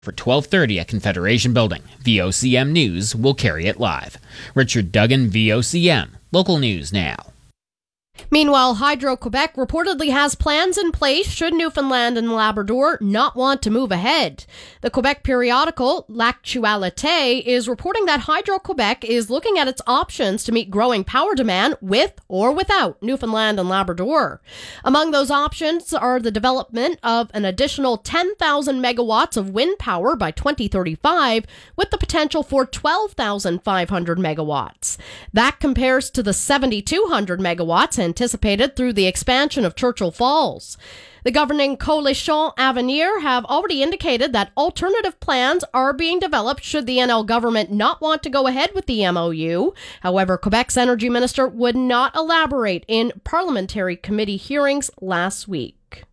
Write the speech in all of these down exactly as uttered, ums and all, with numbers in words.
For twelve thirty at Confederation Building, V O C M News will carry it live. Richard Duggan, V O C M. Local news now. Meanwhile, Hydro-Quebec reportedly has plans in place should Newfoundland and Labrador not want to move ahead. The Quebec periodical L'Actualité is reporting that Hydro-Quebec is looking at its options to meet growing power demand with or without Newfoundland and Labrador. Among those options are the development of an additional ten thousand megawatts of wind power by twenty thirty-five, with the potential for twelve thousand five hundred megawatts. That compares to the seven thousand two hundred megawatts anticipated through the expansion of Churchill Falls. The governing Coalition Avenir have already indicated that alternative plans are being developed should the N L government not want to go ahead with the M O U. However, Quebec's energy minister would not elaborate in parliamentary committee hearings last week.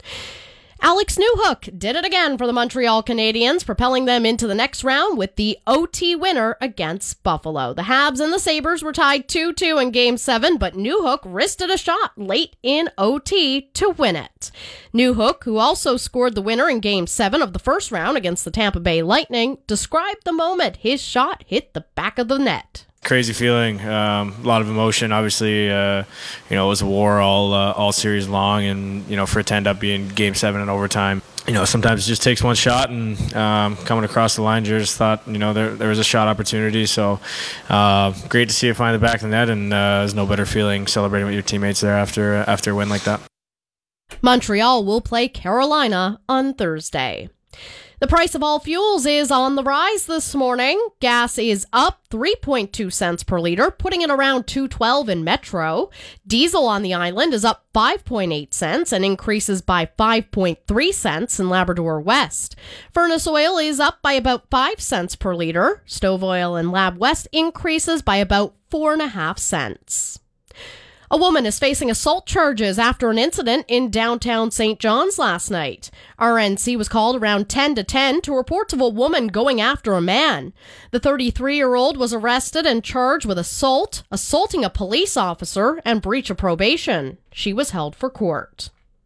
Alex Newhook did it again for the Montreal Canadiens, propelling them into the next round with the O T winner against Buffalo. The Habs and the Sabres were tied two two in Game seven, but Newhook wristed a shot late in O T to win it. Newhook, who also scored the winner in Game seven of the first round against the Tampa Bay Lightning, described the moment his shot hit the back of the net. Crazy feeling, um, a lot of emotion. Obviously, uh, you know, it was a war all uh, all series long, and you know, for it to end up being Game Seven in overtime, you know, sometimes it just takes one shot, and um, coming across the line, just thought, you know, there there was a shot opportunity. So uh, great to see it find the back of the net, and uh, there's no better feeling celebrating with your teammates there after after a win like that. Montreal will play Carolina on Thursday. The price of all fuels is on the rise this morning. Gas is up three point two cents per liter, putting it around two twelve in Metro. Diesel on the island is up five point eight cents and increases by five point three cents in Labrador West. Furnace oil is up by about five cents per liter. Stove oil in Lab West increases by about four point five cents. A woman is facing assault charges after an incident in downtown Saint John's last night. R N C was called around ten to ten to reports of a woman going after a man. The thirty-three-year-old was arrested and charged with assault, assaulting a police officer, and breach of probation. She was held for court.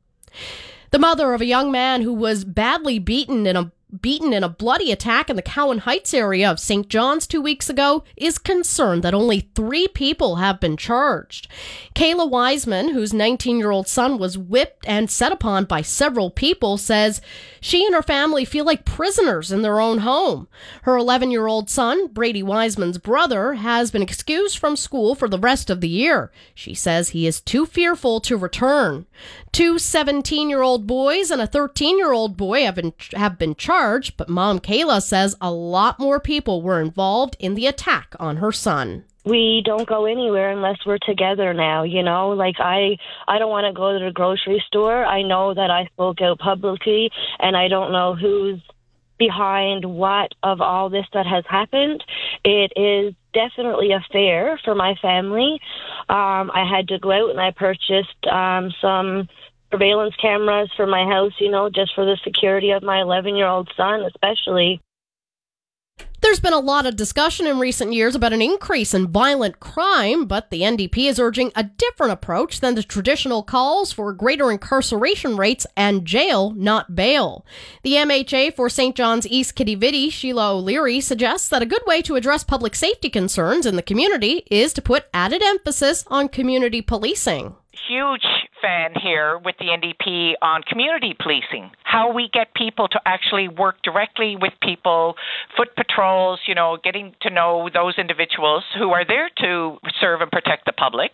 The mother of a young man who was badly beaten in a beaten in a bloody attack in the Cowan Heights area of Saint John's two weeks ago is concerned that only three people have been charged. Kayla Wiseman, whose nineteen-year-old son was whipped and set upon by several people, says she and her family feel like prisoners in their own home. Her eleven-year-old son, Brady Wiseman's brother, has been excused from school for the rest of the year. She says he is too fearful to return. Two seventeen-year-old boys and a thirteen-year-old boy have been have been charged, but Mom Kayla says a lot more people were involved in the attack on her son. We don't go anywhere unless we're together now, you know? Like, I, I don't want to go to the grocery store. I know that I spoke out publicly, and I don't know who's behind what of all this that has happened. It is definitely a fear for my family. Um, I had to go out and I purchased um, some surveillance cameras for my house, you know, just for the security of my eleven-year-old son, especially. There's been a lot of discussion in recent years about an increase in violent crime, but the N D P is urging a different approach than the traditional calls for greater incarceration rates and jail, not bail. The M H A for Saint John's East Kitivity, Sheila O'Leary, suggests that a good way to address public safety concerns in the community is to put added emphasis on community policing. Huge fan here with the N D P on community policing, how we get people to actually work directly with people, foot patrols, you know, getting to know those individuals who are there to serve and protect the public.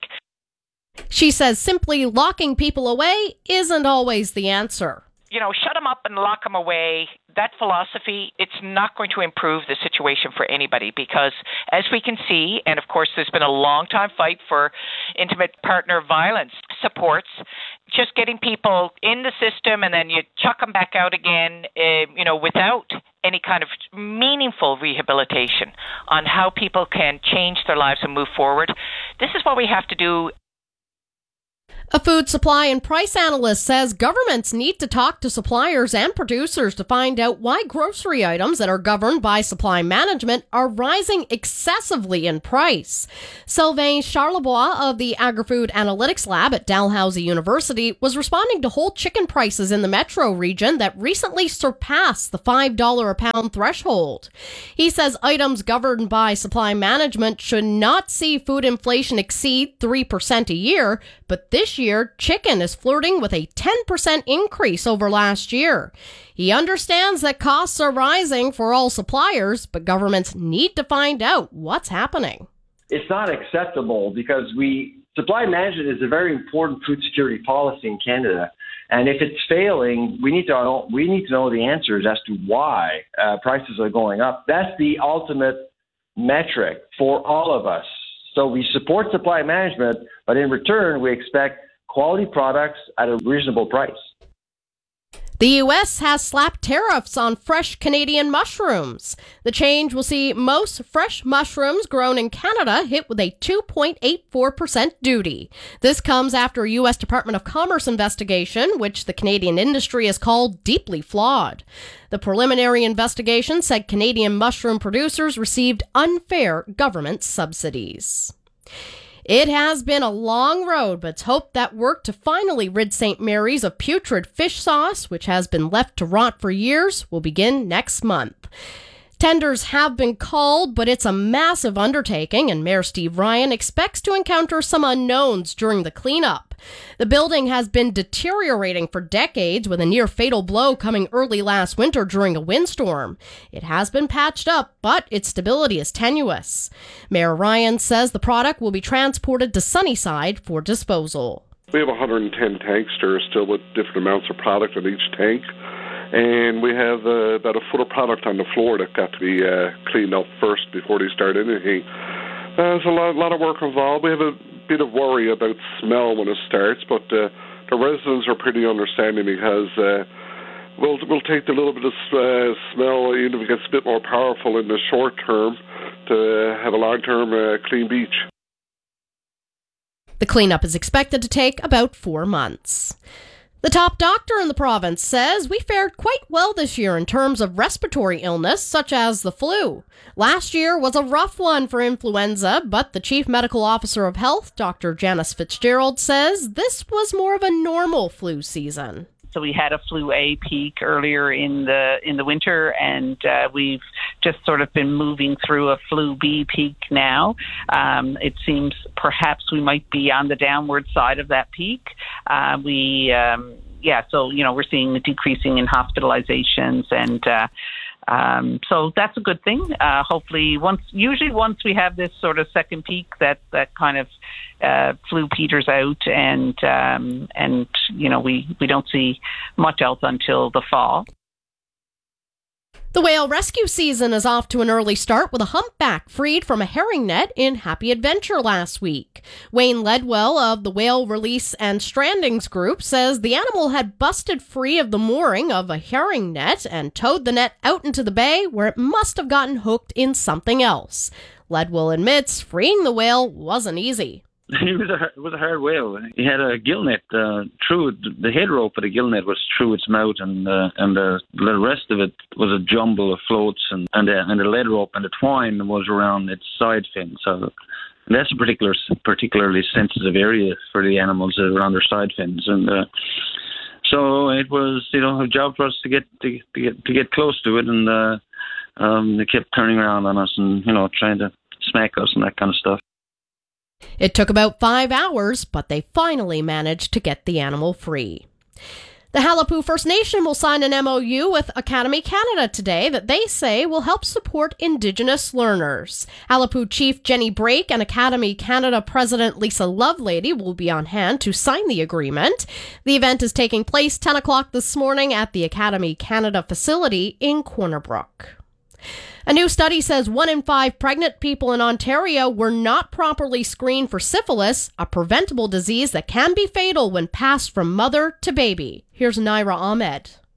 She says simply locking people away isn't always the answer. You know, shut them up and lock them away. That philosophy, it's not going to improve the situation for anybody because, as we can see, and of course there's been a long time fight for intimate partner violence supports, just getting people in the system and then you chuck them back out again, uh, you know, without any kind of meaningful rehabilitation on how people can change their lives and move forward. This is what we have to do. A food supply and price analyst says governments need to talk to suppliers and producers to find out why grocery items that are governed by supply management are rising excessively in price. Sylvain Charlebois of the Agri-Food Analytics Lab at Dalhousie University was responding to whole chicken prices in the metro region that recently surpassed the five dollars a pound threshold. He says items governed by supply management should not see food inflation exceed three percent a year, but this year year, chicken is flirting with a ten percent increase over last year. He understands that costs are rising for all suppliers, but governments need to find out what's happening. It's not acceptable because we supply management is a very important food security policy in Canada. And if it's failing, we need to know, we need to know the answers as to why uh, prices are going up. That's the ultimate metric for all of us. So we support supply management, but in return, we expect quality products at a reasonable price. The U S has slapped tariffs on fresh Canadian mushrooms. The change will see most fresh mushrooms grown in Canada hit with a two point eight four percent duty. This comes after a U S Department of Commerce investigation, which the Canadian industry has called deeply flawed. The preliminary investigation said Canadian mushroom producers received unfair government subsidies. It has been a long road, but it's hoped that work to finally rid Saint Mary's of putrid fish sauce, which has been left to rot for years, will begin next month. Tenders have been called, but it's a massive undertaking, and Mayor Steve Ryan expects to encounter some unknowns during the cleanup. The building has been deteriorating for decades, with a near-fatal blow coming early last winter during a windstorm. It has been patched up, but its stability is tenuous. Mayor Ryan says the product will be transported to Sunnyside for disposal. We have one hundred ten tanks there still with different amounts of product in each tank. And we have uh, about a foot of product on the floor that got to be uh, cleaned up first before they start anything. Uh, there's a lot, lot of work involved. We have a bit of worry about smell when it starts, but uh, the residents are pretty understanding because uh, we'll, we'll take the little bit of uh, smell, even if it gets a bit more powerful in the short term, to have a long-term uh, clean beach. The cleanup is expected to take about four months. The top doctor in the province says we fared quite well this year in terms of respiratory illness, such as the flu. Last year was a rough one for influenza, but the Chief Medical Officer of Health, Doctor Janice Fitzgerald, says this was more of a normal flu season. So we had a flu A peak earlier in the in the winter, and uh, we've just sort of been moving through a flu B peak now. Um, it seems perhaps we might be on the downward side of that peak. Uh, we, um, yeah, so, you know, we're seeing a decreasing in hospitalizations, and uh, um, so that's a good thing. Uh, hopefully, once usually once we have this sort of second peak, that that kind of uh, flu peters out, and um, and you know we we don't see much else until the fall. The whale rescue season is off to an early start with a humpback freed from a herring net in Happy Adventure last week. Wayne Ledwell of the Whale Release and Strandings Group says the animal had busted free of the mooring of a herring net and towed the net out into the bay where it must have gotten hooked in something else. Ledwell admits freeing the whale wasn't easy. It was a it was a hard whale. He had a gill net uh, through the head rope of the gill net was through its mouth, and uh, and uh, the rest of it was a jumble of floats, and and, uh, and the lead rope and the twine was around its side fin. So that's a particular particularly sensitive area for the animals around their side fins, and uh, so it was you know a job for us to get to, to get to get close to it, and uh, um, they kept turning around on us and you know trying to smack us and that kind of stuff. It took about five hours, but they finally managed to get the animal free. The Halapu First Nation will sign an M O U with Academy Canada today that they say will help support Indigenous learners. Halapu Chief Jenny Brake and Academy Canada President Lisa Lovelady will be on hand to sign the agreement. The event is taking place ten o'clock this morning at the Academy Canada facility in Corner Brook. A new study says one in five pregnant people in Ontario were not properly screened for syphilis, a preventable disease that can be fatal when passed from mother to baby. Here's Naira Ahmed.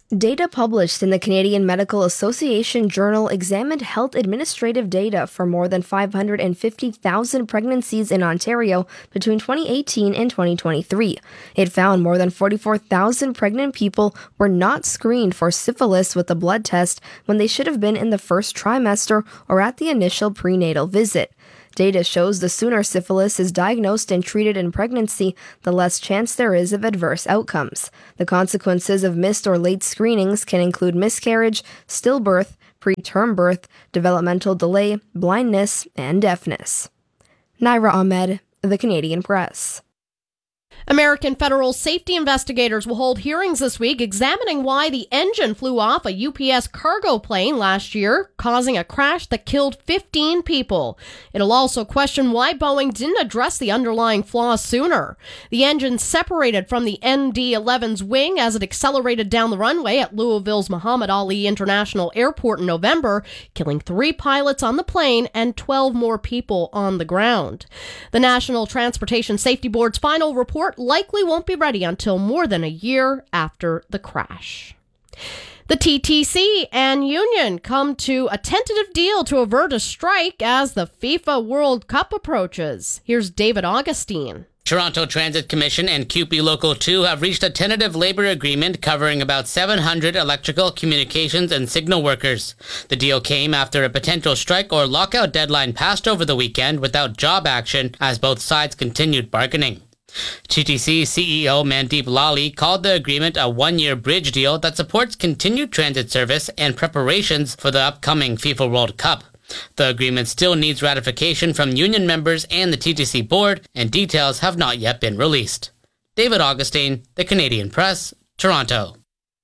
Data published in the Canadian Medical Association Journal examined health administrative data for more than five hundred fifty thousand pregnancies in Ontario between twenty eighteen and twenty twenty-three. It found more than forty-four thousand pregnant people were not screened for syphilis with a blood test when they should have been in the first trimester or at the initial prenatal visit. Data shows the sooner syphilis is diagnosed and treated in pregnancy, the less chance there is of adverse outcomes. The consequences of missed or late screenings can include miscarriage, stillbirth, preterm birth, developmental delay, blindness, and deafness. Naira Ahmed, The Canadian Press. American federal safety investigators will hold hearings this week examining why the engine flew off a U P S cargo plane last year, causing a crash that killed fifteen people. It'll also question why Boeing didn't address the underlying flaws sooner. The engine separated from the M D eleven's wing as it accelerated down the runway at Louisville's Muhammad Ali International Airport in November, killing three pilots on the plane and twelve more people on the ground. The National Transportation Safety Board's final report likely won't be ready until more than a year after the crash. The T T C and Union come to a tentative deal to avert a strike as the FIFA World Cup approaches. Here's David Augustine. Toronto Transit Commission and C U P E Local two have reached a tentative labor agreement covering about seven hundred electrical, communications, and signal workers. The deal came after a potential strike or lockout deadline passed over the weekend without job action as both sides continued bargaining. T T C C E O Mandeep Lally called the agreement a one-year bridge deal that supports continued transit service and preparations for the upcoming FIFA World Cup. The agreement still needs ratification from union members and the T T C board, and details have not yet been released. David Augustine, The Canadian Press, Toronto.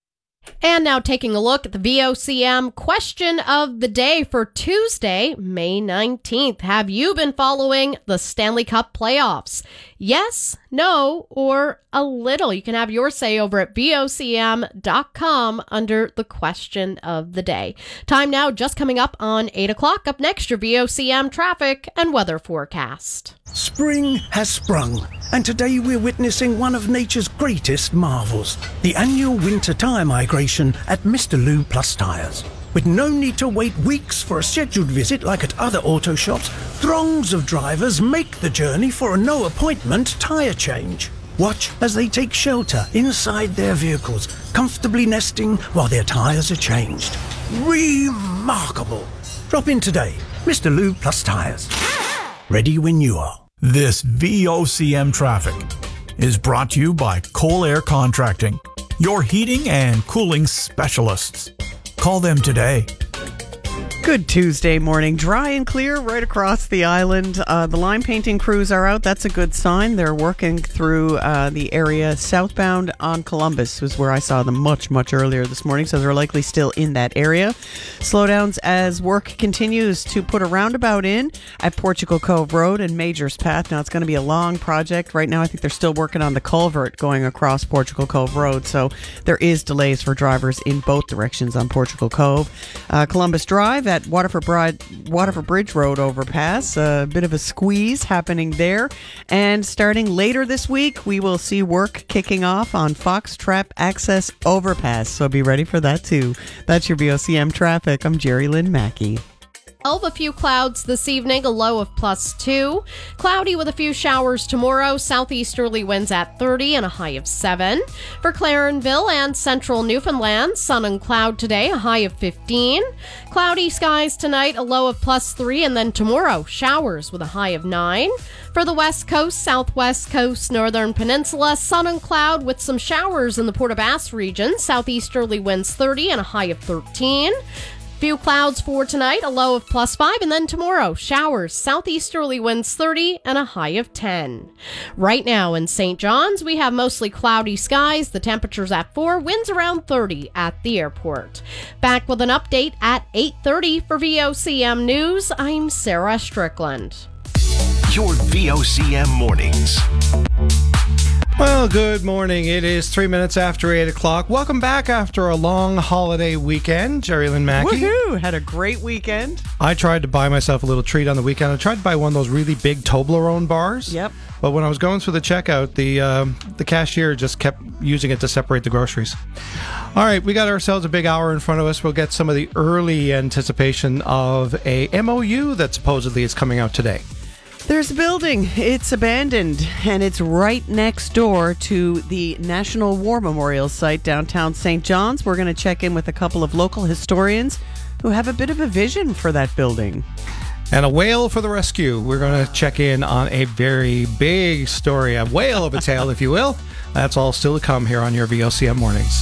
And now taking a look at the V O C M question of the day for Tuesday, May nineteenth. Have you been following the Stanley Cup playoffs? Yes, no, or a little. You can have your say over at V O C M dot com under the question of the day. Time now just coming up on eight o'clock. Up next, your V O C M traffic and weather forecast. Spring has sprung, and today we're witnessing one of nature's greatest marvels, the annual winter tyre migration at Mister Lube Plus Tyres. With no need to wait weeks for a scheduled visit like at other auto shops, throngs of drivers make the journey for a no-appointment tyre change. Watch as they take shelter inside their vehicles, comfortably nesting while their tyres are changed. Remarkable! Drop in today. Mister Lube Plus Tyres. Ready when you are. This V O C M traffic is brought to you by Cole Air Contracting, your heating and cooling specialists. Call them today. Good Tuesday morning. Dry and clear right across the island. Uh, the line painting crews are out. That's a good sign. They're working through uh, the area southbound on Columbus was where I saw them much, much earlier this morning. So they're likely still in that area. Slowdowns as work continues to put a roundabout in at Portugal Cove Road and Majors Path. Now, it's going to be a long project. Right now, I think they're still working on the culvert going across Portugal Cove Road. So there is delays for drivers in both directions on Portugal Cove. Uh, Columbus Drive at Waterford, Bride, Waterford Bridge Road overpass. A bit of a squeeze happening there. And starting later this week, we will see work kicking off on Fox Trap Access Overpass. So be ready for that too. That's your V O C M traffic. I'm Jerry Lynn Mackey. A few clouds this evening, a low of plus two. Cloudy with a few showers tomorrow. Southeasterly winds at thirty and a high of seven. For Clarenville and central Newfoundland, sun and cloud today, a high of fifteen. Cloudy skies tonight, a low of plus three. And then tomorrow, showers with a high of nine. For the west coast, southwest coast, northern peninsula, sun and cloud with some showers in the Port aux Basques region. Southeasterly winds thirty and a high of thirteen. Few clouds for tonight, a low of plus five, and then tomorrow, showers, southeasterly winds thirty and a high of ten. Right now in Saint John's, we have mostly cloudy skies, the temperature's at four, winds around thirty at the airport. Back with an update at eight thirty for V O C M News, I'm Sarah Strickland. Your V O C M mornings. Well, good morning. It is three minutes after eight o'clock. Welcome back after a long holiday weekend. Jerry Lynn Mackey. Woohoo! Had a great weekend. I tried to buy myself a little treat on the weekend. I tried to buy one of those really big Toblerone bars. Yep. But when I was going through the checkout, the um, the cashier just kept using it to separate the groceries. All right, we got ourselves a big hour in front of us. We'll get some of the early anticipation of a M O U that supposedly is coming out today. There's a building. It's abandoned, and it's right next door to the National War Memorial site downtown Saint John's. We're going to check in with a couple of local historians who have a bit of a vision for that building. And a whale for the rescue. We're going to check in on a very big story, a whale of a tale, if you will. That's all still to come here on your V O C M Mornings.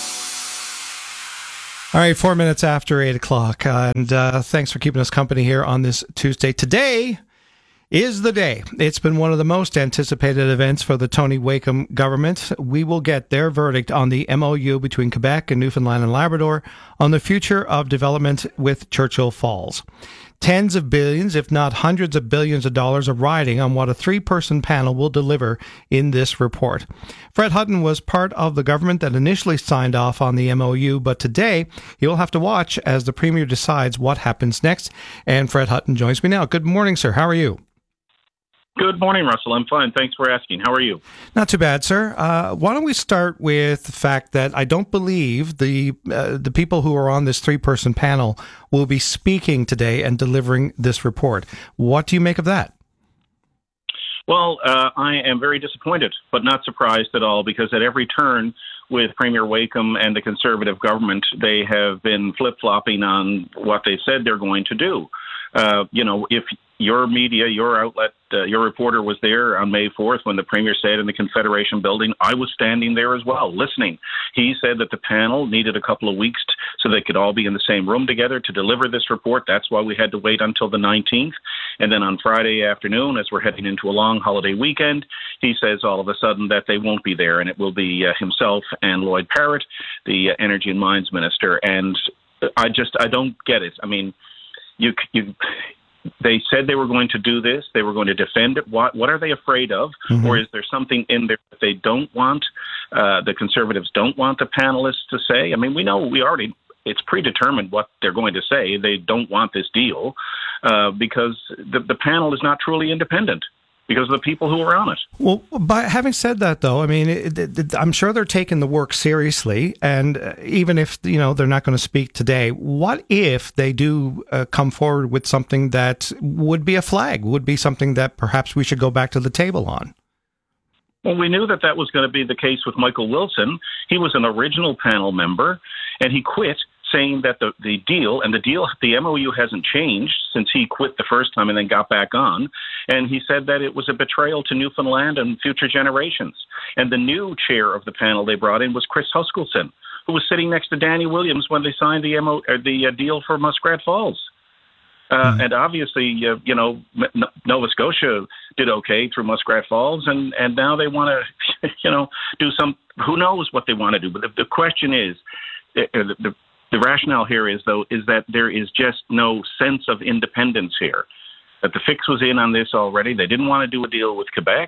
All right, four minutes after eight o'clock. Uh, and uh, thanks for keeping us company here on this Tuesday. Today is the day. It's been one of the most anticipated events for the Tony Wakeham government. We will get their verdict on the M O U between Quebec and Newfoundland and Labrador on the future of development with Churchill Falls. Tens of billions, if not hundreds of billions of dollars are riding on what a three-person panel will deliver in this report. Fred Hutton was part of the government that initially signed off on the M O U, but today he will have to watch as the Premier decides what happens next. And Fred Hutton joins me now. Good morning, sir. How are you? Good morning, Russell. I'm fine. Thanks for asking. How are you? Not too bad, sir. Uh, why don't we start with the fact that I don't believe the uh, the people who are on this three-person panel will be speaking today and delivering this report. What do you make of that? Well, uh, I am very disappointed, but not surprised at all, because at every turn with Premier Wakeham and the Conservative government, they have been flip-flopping on what they said they're going to do. Uh, you know, if your media, your outlet, uh, your reporter was there on May fourth when the Premier said in the Confederation building, I was standing there as well, listening. He said that the panel needed a couple of weeks t- so they could all be in the same room together to deliver this report. That's why we had to wait until the nineteenth. And then on Friday afternoon, as we're heading into a long holiday weekend, he says all of a sudden that they won't be there, and it will be uh, himself and Lloyd Parrott, the uh, Energy and Mines Minister. And I just, I don't get it. I mean, you, you, they said they were going to do this. They were going to defend it. What, what are they afraid of? Mm-hmm. Or is there something in there that they don't want, uh, the Conservatives don't want the panelists to say? I mean, we know we already, it's predetermined what they're going to say. They don't want this deal uh, because the, the panel is not truly independent, because of the people who are on it. Well, by having said that, though, I mean, it, it, it, I'm sure they're taking the work seriously. And uh, even if, you know, they're not going to speak today, what if they do uh, come forward with something that would be a flag, would be something that perhaps we should go back to the table on? Well, we knew that that was going to be the case with Michael Wilson. He was an original panel member, and he quit, saying that the, the deal, and the deal, the M O U hasn't changed since he quit the first time and then got back on. And he said that it was a betrayal to Newfoundland and future generations. And the new chair of the panel they brought in was Chris Huskelson, who was sitting next to Danny Williams when they signed the M O, or the uh, deal for Muskrat Falls. Uh, mm-hmm. And obviously, uh, you know, Nova Scotia did okay through Muskrat Falls, and, and now they want to, you know, do some, who knows what they want to do. But the, the question is, uh, the, the The rationale here is, though, is that there is just no sense of independence here. That the fix was in on this already. They didn't want to do a deal with Quebec.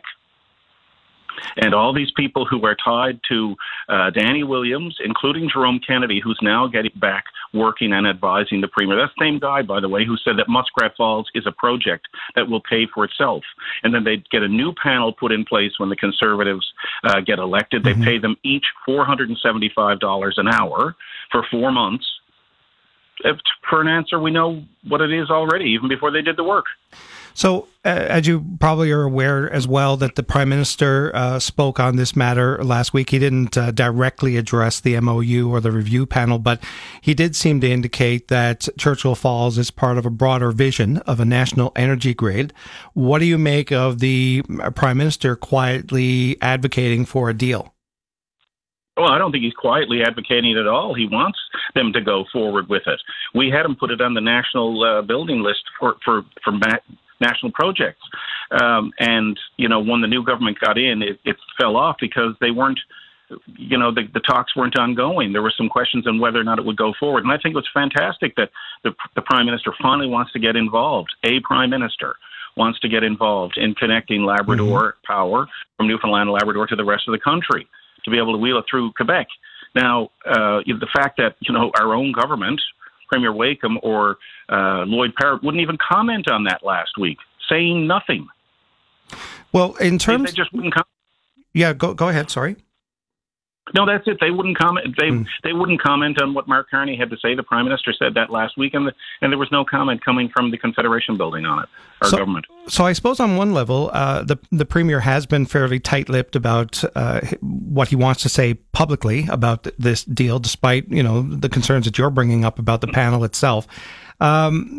And all these people who are tied to uh, Danny Williams, including Jerome Kennedy, who's now getting back working and advising the Premier. That's the same guy, by the way, who said that Muskrat Falls is a project that will pay for itself. And then they get a new panel put in place when the Conservatives uh, get elected. They mm-hmm. pay them each four hundred seventy-five dollars an hour for four months. If, for an answer, we know what it is already, even before they did the work. So, uh, as you probably are aware as well, that the Prime Minister uh, spoke on this matter last week. He didn't uh, directly address the M O U or the review panel, but he did seem to indicate that Churchill Falls is part of a broader vision of a national energy grid. What do you make of the Prime Minister quietly advocating for a deal? Well, I don't think he's quietly advocating it at all. He wants them to go forward with it. We had him put it on the national uh, building list for for for ma- national projects, um, and you know when the new government got in, it, it fell off because they weren't, you know, the, the talks weren't ongoing. There were some questions on whether or not it would go forward, and I think it was fantastic that the, the Prime Minister finally wants to get involved. A Prime Minister wants to get involved in connecting Labrador mm-hmm. power from Newfoundland and Labrador to the rest of the country to be able to wheel it through Quebec. Now, uh, the fact that, you know, our own government, Premier Wakeham or uh, Lloyd Parrott, wouldn't even comment on that last week, saying nothing. Well, in terms... They just wouldn't comment. Yeah, go go ahead, sorry. No, that's it. They wouldn't comment. They mm. they wouldn't comment on what Mark Carney had to say. The Prime Minister said that last week, and, the, and there was no comment coming from the Confederation Building on it, our so, government. So I suppose on one level, uh, the the Premier has been fairly tight-lipped about uh, what he wants to say publicly about th- this deal, despite, you know, the concerns that you're bringing up about the panel itself. Um,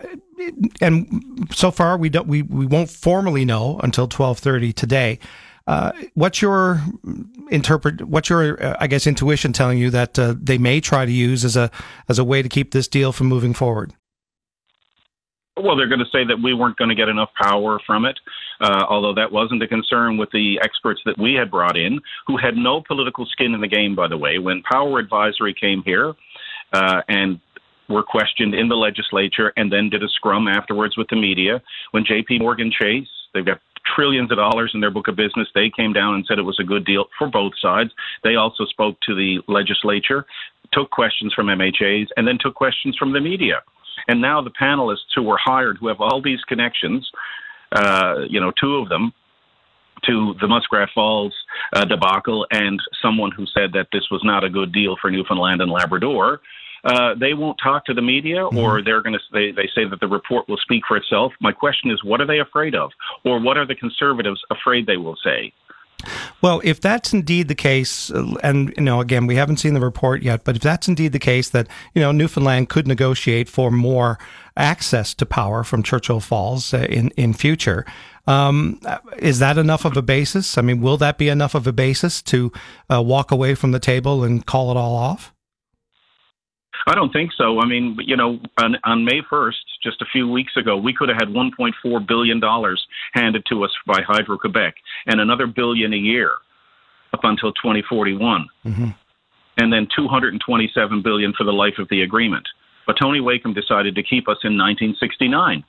and so far, we don't we, we won't formally know until twelve thirty today. Uh, what's your interpret? What's your, uh, I guess, intuition telling you that uh, they may try to use as a as a way to keep this deal from moving forward? Well, they're going to say that we weren't going to get enough power from it, uh, although that wasn't a concern with the experts that we had brought in, who had no political skin in the game, by the way. When Power Advisory came here uh, and were questioned in the legislature and then did a scrum afterwards with the media, when J P Morgan Chase, they've got trillions of dollars in their book of business, they came down and said it was a good deal for both sides. They also spoke to the legislature, took questions from M H As, and then took questions from the media. And now the panelists who were hired, who have all these connections, uh, you know, two of them, to the Muskrat Falls uh, debacle and someone who said that this was not a good deal for Newfoundland and Labrador, uh, they won't talk to the media, mm-hmm. or they're going to they, they say that the report will speak for itself. My question is, what are they afraid of? Or what are the Conservatives afraid they will say? Well, if that's indeed the case, and, you know, again, we haven't seen the report yet, but if that's indeed the case that, you know, Newfoundland could negotiate for more access to power from Churchill Falls uh, in, in future, um, is that enough of a basis? I mean, will that be enough of a basis to uh, walk away from the table and call it all off? I don't think so. I mean, you know, on, on May first, just a few weeks ago, we could have had one point four billion dollars handed to us by Hydro-Quebec and another billion a year up until twenty forty-one. Mm-hmm. And then two hundred twenty-seven billion dollars for the life of the agreement. But Tony Wakeham decided to keep us in nineteen sixty-nine.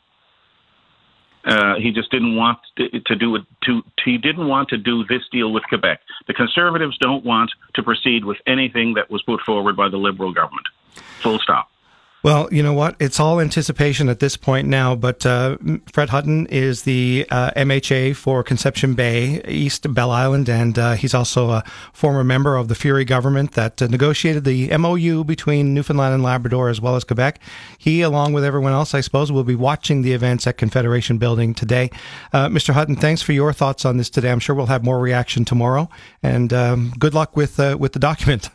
Uh, he just didn't want to, to do it. To he didn't want to do this deal with Quebec. The Conservatives don't want to proceed with anything that was put forward by the Liberal government. Full stop. Well, you know what? It's all anticipation at this point now, but uh, Fred Hutton is the uh, M H A for Conception Bay, East Bell Island, and uh, he's also a former member of the Fury government that uh, negotiated the M O U between Newfoundland and Labrador as well as Quebec. He, along with everyone else, I suppose, will be watching the events at Confederation Building today. Uh, Mister Hutton, thanks for your thoughts on this today. I'm sure we'll have more reaction tomorrow, and um, good luck with uh, with the document.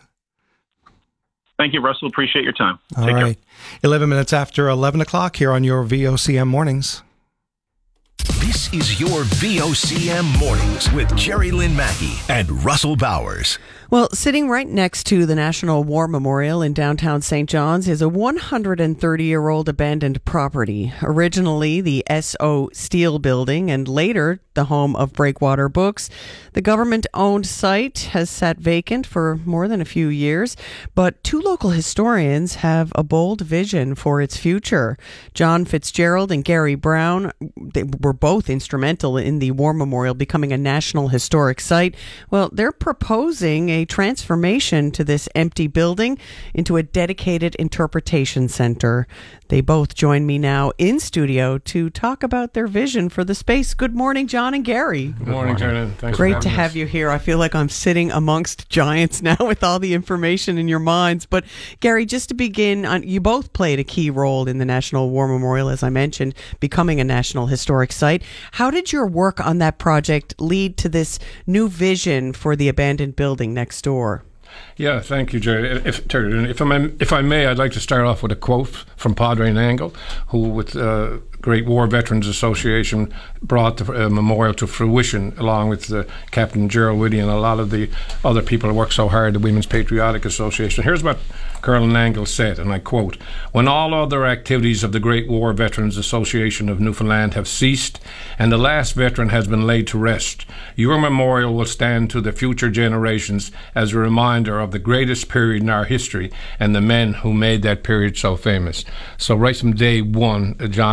Thank you, Russell. Appreciate your time. All Take right. Care. eleven minutes after eleven o'clock here on your V O C M Mornings. This is your V O C M Mornings with Jerry Lynn Mackey and Russell Bowers. Well, sitting right next to the National War Memorial in downtown Saint John's is a one hundred thirty-year-old abandoned property. Originally the S O Steel Building and later the home of Breakwater Books. The government-owned site has sat vacant for more than a few years, but two local historians have a bold vision for its future. John Fitzgerald and Gary Brown, they were both instrumental in the War Memorial becoming a National Historic Site. Well, they're proposing a transformation to this empty building into a dedicated interpretation center. They both join me now in studio to talk about their vision for the space. Good morning, John and Gary. Good morning, Turner. Thanks Great for to have us. you here. I feel like I'm sitting amongst giants now with all the information in your minds. But Gary, just to begin, on, you both played a key role in the National War Memorial, as I mentioned, becoming a National Historic Site. How did your work on that project lead to this new vision for the abandoned building next door? Yeah, thank you, Jerry. If, Terry, if, I may, if I may, I'd like to start off with a quote from Padre Nangle, who, with uh, Great War Veterans Association, brought the uh, memorial to fruition, along with uh, Captain Gerald Whitty and a lot of the other people who worked so hard, the Women's Patriotic Association. Here's what Colonel Nangle said, and I quote, "When all other activities of the Great War Veterans Association of Newfoundland have ceased and the last veteran has been laid to rest, your memorial will stand to the future generations as a reminder of the greatest period in our history and the men who made that period so famous." So right from day one, John and I have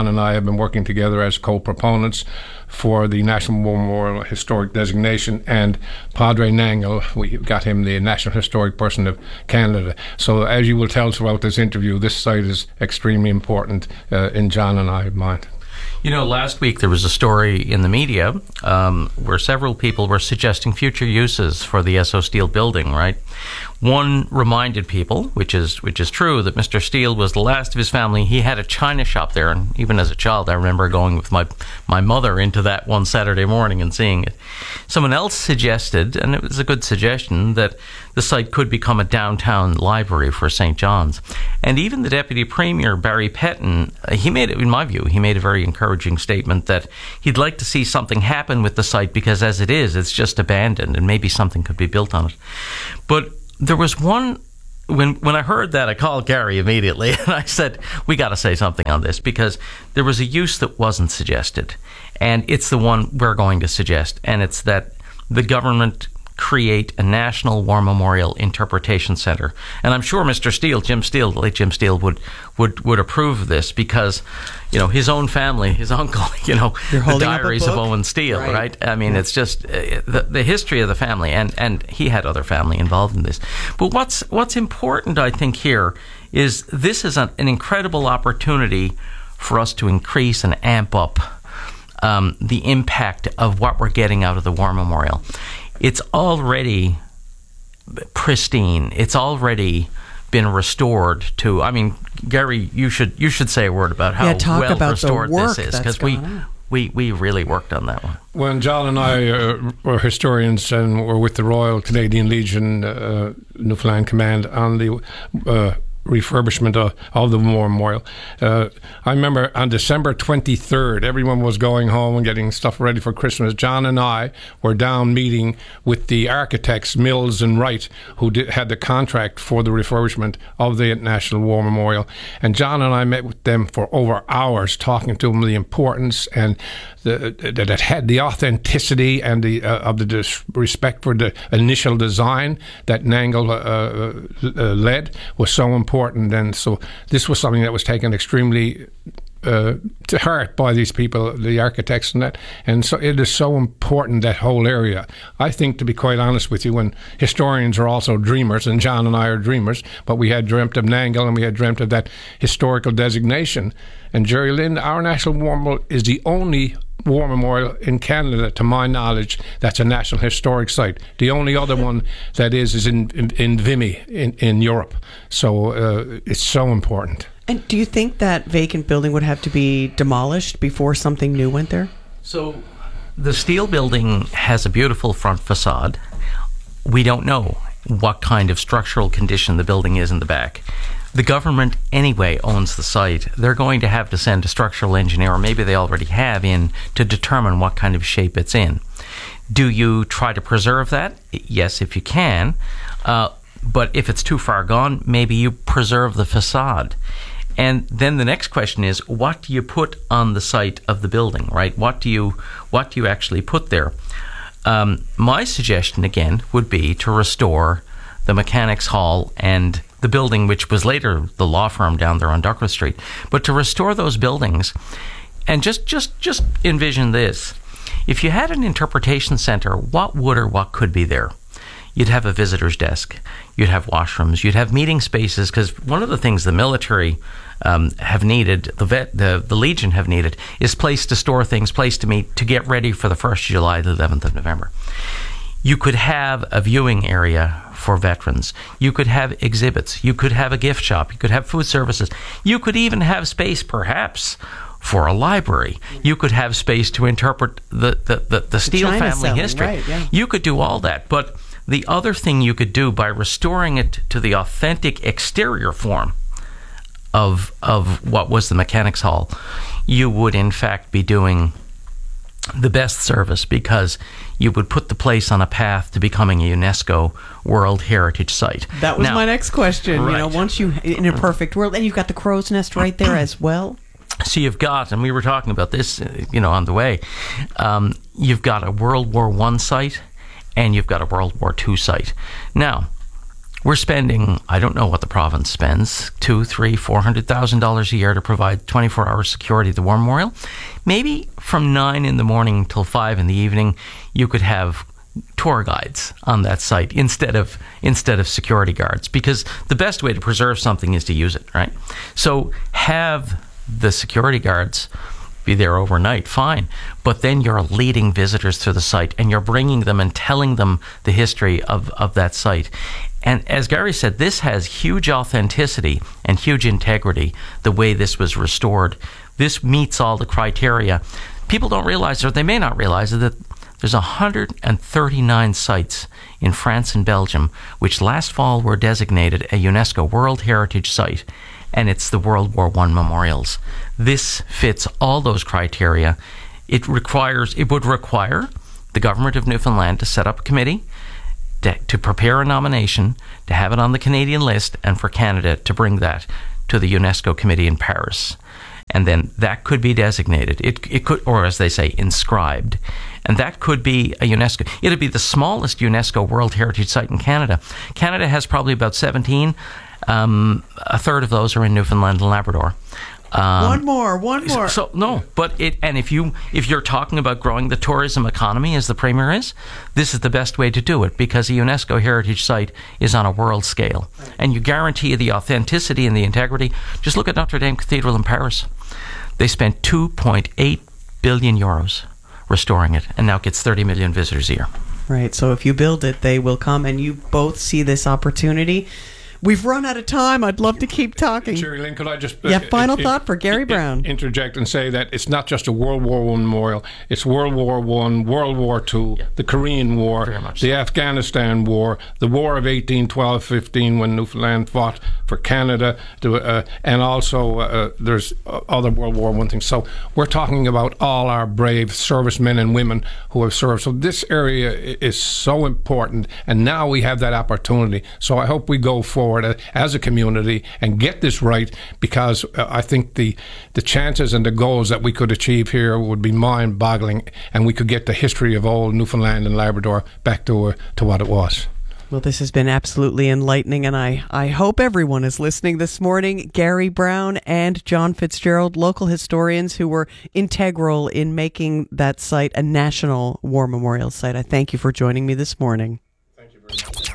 have been working together as co-proponents for the National War Memorial Historic designation, and Padre Nangle, we got him the National Historic Person of Canada. So as you will tell throughout this interview, this site is extremely important uh, in John and I's mind. You know, last week there was a story in the media um, where several people were suggesting future uses for the Esso Steel building, right? One reminded people, which is which is true, that Mister Steele was the last of his family. He had a china shop there, and even as a child, I remember going with my my mother into that one Saturday morning and seeing it. Someone else suggested, and it was a good suggestion, that the site could become a downtown library for Saint John's. And even the Deputy Premier, Barry Petton, he made it, in my view, he made a very encouraging statement that he'd like to see something happen with the site because as it is, it's just abandoned and maybe something could be built on it. But there was one, when when I heard that, I called Gary immediately and I said, we got to say something on this because there was a use that wasn't suggested. And it's the one we're going to suggest. And it's that the government create a National War Memorial Interpretation Center. And I'm sure Mister Steele, Jim Steele, the late Jim Steele, would, would, would approve of this because, you know, his own family, his uncle, you know, the Diaries of Owen Steele, right? right? I mean, yeah. It's just uh, the, the history of the family, and, and he had other family involved in this. But what's, what's important, I think, here is this is an, an incredible opportunity for us to increase and amp up um, the impact of what we're getting out of the War Memorial. It's already pristine. It's already been restored to. I mean, Gary, you should you should say a word about how yeah, talk well about restored the work this is, because we we we really worked on that one. When John and I uh, were historians and were with the Royal Canadian Legion, uh, Newfoundland Command, on the Uh, refurbishment of, of the War Memorial. Uh, I remember on December twenty-third, everyone was going home and getting stuff ready for Christmas. John and I were down meeting with the architects, Mills and Wright, who did, had the contract for the refurbishment of the National War Memorial. And John and I met with them for over hours, talking to them the importance and the, that it had the authenticity and the uh, of the dis- respect for the initial design that Nangle uh, uh, led was so important. Important, and so this was something that was taken extremely uh, to heart by these people, the architects, and that. And so it is so important, that whole area. I think, to be quite honest with you, when historians are also dreamers, and John and I are dreamers, but we had dreamt of Nangle and we had dreamt of that historical designation. And Jerry Lynn, our National War Memorial is the only War Memorial in Canada, to my knowledge, that's a National Historic Site. The only other one that is is in in, in Vimy in, in Europe. So uh, it's so important. And do you think that vacant building would have to be demolished before something new went there? So the steel building has a beautiful front facade. We don't know what kind of structural condition the building is in the back. The government anyway owns the site. They're going to have to send a structural engineer, or maybe they already have, in to determine what kind of shape it's in. Do you try to preserve that? Yes, if you can. Uh, but if it's too far gone, maybe you preserve the facade. And then the next question is, what do you put on the site of the building, right? What do you what do you actually put there? Um, my suggestion, again, would be to restore the Mechanics Hall and the building which was later the law firm down there on Duckworth Street. But to restore those buildings, and just, just, just envision this. If you had an interpretation center, what would or what could be there? You'd have a visitor's desk. You'd have washrooms. You'd have meeting spaces, because one of the things the military um, have needed, the, vet, the the Legion have needed, is place to store things, place to meet, to get ready for the first of July, the eleventh of November. You could have a viewing area for veterans. You could have exhibits. You could have a gift shop. You could have food services. You could even have space, perhaps, for a library. You could have space to interpret the, the, the, the Steele China family selling, history. right, yeah. You could do all that. But the other thing you could do by restoring it to the authentic exterior form of of what was the Mechanics Hall, you would in fact be doing the best service, because you would put the place on a path to becoming a UNESCO World Heritage Site. That was now, my next question. right. You know, once you, in a perfect world, and you've got the crow's nest right there as well. So you've got, and we were talking about this, uh, you know, on the way, um, you've got a World War One site, and you've got a World War Two site. Now, We're spending, I don't know what the province spends, two, three, four hundred thousand dollars a year to provide twenty-four hour security at the War Memorial. Maybe from nine in the morning till five in the evening, you could have tour guides on that site instead of instead of security guards, because the best way to preserve something is to use it, right? So have the security guards be there overnight, fine. But then you're leading visitors to the site and you're bringing them and telling them the history of, of that site. And as Gary said, this has huge authenticity and huge integrity, the way this was restored. This meets all the criteria. People don't realize, or they may not realize, that there's one hundred thirty-nine sites in France and Belgium which last fall were designated a UNESCO World Heritage Site, and it's the World War One memorials. This fits all those criteria. It requires, it would require the government of Newfoundland to set up a committee to, to prepare a nomination, to have it on the Canadian list, and for Canada to bring that to the UNESCO committee in Paris. And then that could be designated. It it could, or as they say, inscribed. And that could be a UNESCO. It'd be the smallest UNESCO World Heritage Site in Canada. Canada has probably about seventeen. Um, a third of those are in Newfoundland and Labrador. Um, one more, one more. So, so no, but it. And if you if you're talking about growing the tourism economy, as the Premier is, this is the best way to do it, because a UNESCO heritage site is on a world scale, and you guarantee the authenticity and the integrity. Just look at Notre Dame Cathedral in Paris. They spent two point eight billion euros restoring it, and now it gets thirty million visitors a year. Right. So if you build it, they will come, and you both see this opportunity. We've run out of time. I'd love to keep talking. Sherry Lynn, could I just... Uh, yeah, final it, thought for Gary it, Brown. Interject and say that it's not just a World War One memorial. It's World War One, World War Two, yeah. the Korean War, the so. Afghanistan War, the War of eighteen twelve fifteen when Newfoundland fought for Canada, to, uh, and also uh, there's other World War One things. So we're talking about all our brave servicemen and women who have served. So this area is so important, and now we have that opportunity. So I hope we go forward as a community and get this right, because uh, I think the the chances and the goals that we could achieve here would be mind-boggling, and we could get the history of old Newfoundland and Labrador back to uh, to what it was. Well, this has been absolutely enlightening, and I, I hope everyone is listening this morning. Gary Brown and John Fitzgerald, local historians who were integral in making that site a national war memorial site. I thank you for joining me this morning. Thank you very much.